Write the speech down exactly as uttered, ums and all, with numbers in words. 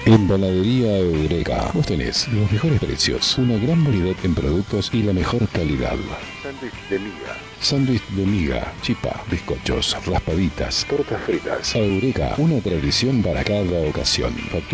En Panadería Eureka vos tenés los mejores precios, una gran variedad en productos y la mejor calidad. Sándwich de miga. Sándwich de miga, chipa, bizcochos, raspaditas, tortas fritas. Eureka, una tradición para cada ocasión.